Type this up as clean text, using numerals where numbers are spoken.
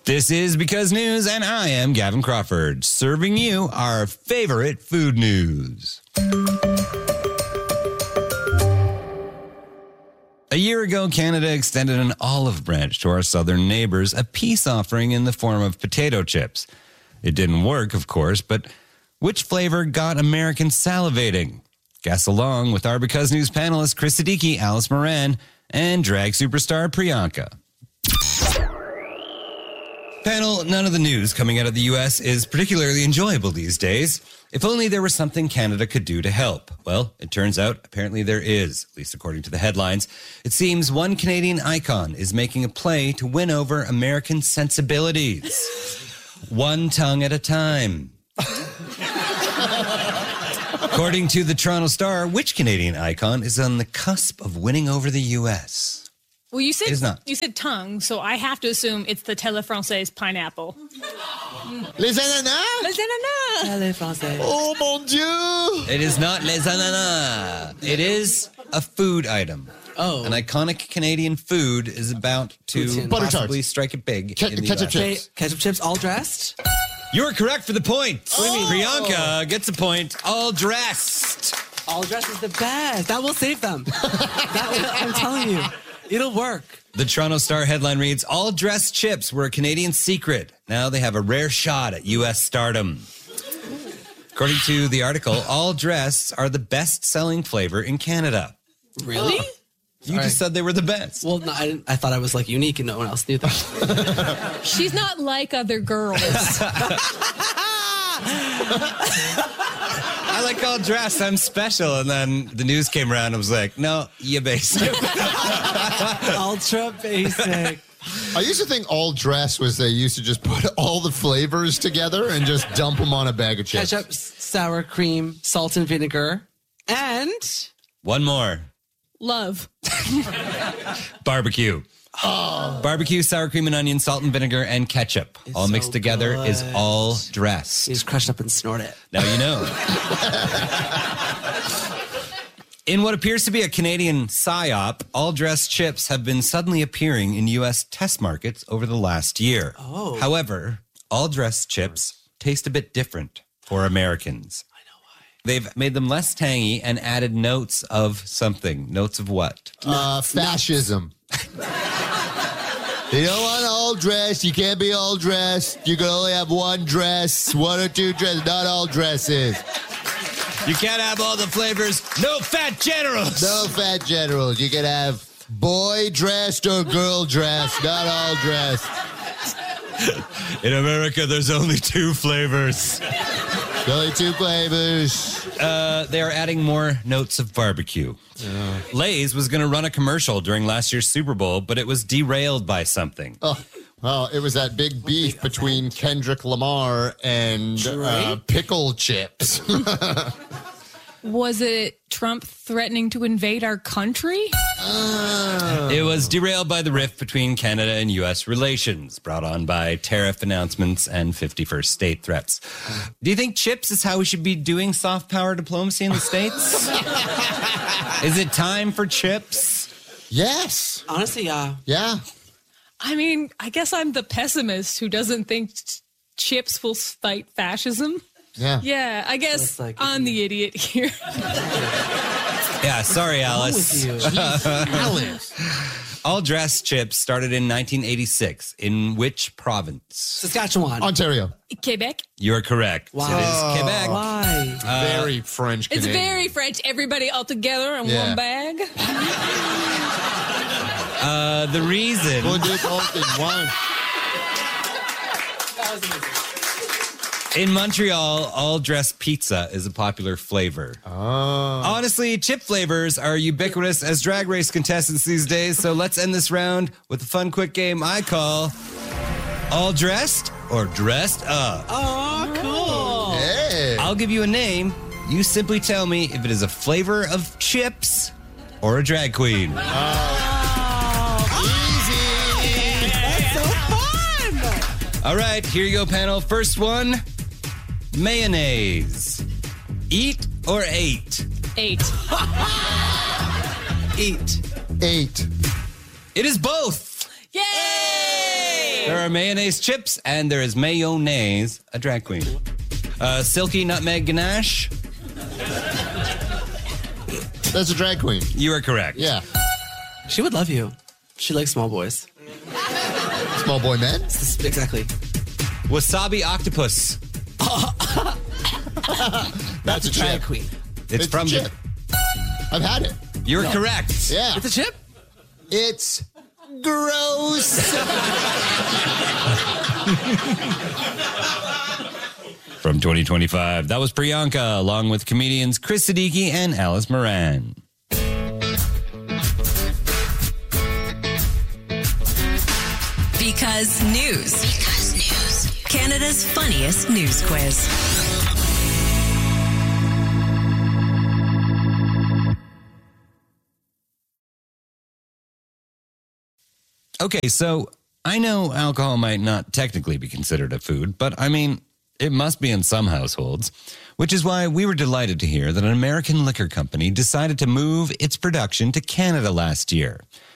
This is Because News, and I am Gavin Crawford, serving you our favorite food news. A year ago, Canada extended an olive branch to our southern neighbors, a peace offering in the form of potato chips. It didn't work, of course, but which flavor got Americans salivating? Guess along with our Because News panelists Chris Siddiqui, Alice Moran, and drag superstar Priyanka. Panel, none of the news coming out of the U.S. is particularly enjoyable these days. If only there was something Canada could do to help. Well, it turns out apparently there is, at least according to the headlines. It seems one Canadian icon is making a play to win over American sensibilities. One tongue at a time. According to the Toronto Star, which Canadian icon is on the cusp of winning over the U.S.? Well, you said It is not. You said tongue, so I have to assume it's the Télé Française pineapple. Les ananas? Les ananas. Télé Française. Oh, mon Dieu! It is not les ananas. It is a food item. Oh. An iconic Canadian food is about to Poutine. Butter possibly tarts. strike it big in the Ketchup US. chips. Ketchup chips all dressed? You're correct for the point. What do you mean? Priyanka gets a point. All dressed. All dressed is the best. That will save them. I'm telling you. It'll work. The Toronto Star headline reads, all dressed chips were a Canadian secret. Now they have a rare shot at U.S. stardom. According to the article, all dressed are the best-selling flavor in Canada. Really? You just said they were the best. Well, no, I thought I was like unique and no one else knew that. She's not like other girls. I like all dressed. I'm special. And then the news came around and was like, no, you basic. Ultra basic. I used to think all dress was they used to just put all the flavors together and just dump them on a bag of chips. Ketchup, sour cream, salt and vinegar, and One more. Love. Barbecue. Barbecue, sour cream and onion, salt and vinegar, and ketchup. It's all mixed so together good. is all dressed. you just crush up and snort it. Now you know. In what appears to be a Canadian psyop, all dressed chips have been suddenly appearing in U.S. test markets over the last year. Oh. However, all dressed chips taste a bit different for Americans. I know why. They've made them less tangy and added notes of something. Notes of what? Fascism. You don't want all dressed. You can't be all dressed. You can only have one dress, one or two dresses, not all dresses. You can't have all the flavors. No fat generals. No fat generals. You can have boy dressed or girl dressed, not all dressed. In America, there's only two flavors. Only two flavors. They are adding more notes of barbecue. Lay's was going to run a commercial during last year's Super Bowl, but it was derailed by something. Oh, well, it was that big beef between Kendrick Lamar and pickle chips. Was it Trump threatening to invade our country? It was derailed by the rift between Canada and U.S. relations, brought on by tariff announcements and 51st state threats. Do you think chips is how we should be doing soft power diplomacy in the States? Is it time for chips? Yes. Honestly, yeah. Yeah. I mean, I guess I'm the pessimist who doesn't think chips will fight fascism. Yeah. Yeah, I guess That's like- I'm the idiot here. Yeah, sorry, Alice. With you. Alex. All dressed chips started in 1986. In which province? Saskatchewan. Ontario. Quebec. You're correct. Wow. It is Quebec. Why? Very French It's Canadian. very French. Everybody all together in Yeah. one bag. The reason... We'll do both in one. In Montreal, all dressed pizza is a popular flavor. Oh. Honestly, chip flavors are ubiquitous as drag race contestants these days, so let's end this round with a fun quick game I call All Dressed or Dressed Up. Oh, cool. Hey. I'll give you a name. You simply tell me if it is a flavor of chips or a drag queen. That's so fun. All right, here you go, panel. First one, mayonnaise. Eat or ate? 8. Eat. 8. It is both. Yay! There are mayonnaise chips, and there is mayonnaise, a drag queen. Silky nutmeg ganache. That's a drag queen. You are correct. Yeah. She would love you. She likes small boys. Small boy men? Exactly. Wasabi octopus. That's a drag chip. queen. It's from a chip. I've had it. You're correct. Yeah. It's a chip? It's gross. From 2025, that was Priyanka, along with comedians Chris Siddiqui and Alice Moran. Because news. Canada's funniest news quiz. Okay, so I know alcohol might not technically be considered a food, but I mean, it must be in some households, which is why we were delighted to hear that an American liquor company decided to move its production to Canada last year.